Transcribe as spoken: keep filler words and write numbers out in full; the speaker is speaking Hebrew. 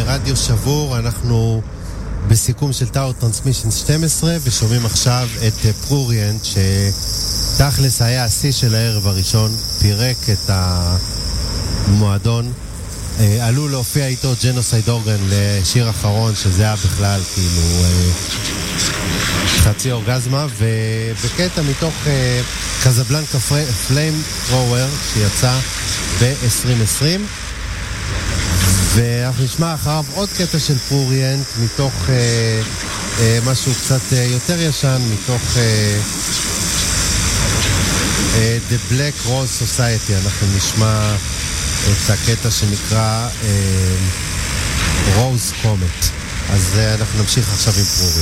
רדיו שבור, אנחנו בסיכום של טאור טרנסמישן שתים עשרה, ושומעים עכשיו את פרוריאנט, שתכלס היה השיא של הערב הראשון, פירק את המועדון. עלו להופיע איתו ג'נוסייד אורגן לשיר אחרון, שזה היה בכלל כאילו חצי אורגזמה, ובקטע מתוך קזבלנקה פליים ת'רואר שיצא ב-עשרים עשרים, ואנחנו נשמע אחריו עוד קטע של פרוריאנט מתוך אה, אה, משהו קצת אה, יותר ישן, מתוך אה, אה, The Black Rose Society. אנחנו נשמע את הקטע שנקרא אה, Rose Comet. אז אה, אנחנו נמשיך עכשיו עם פרוריאנט.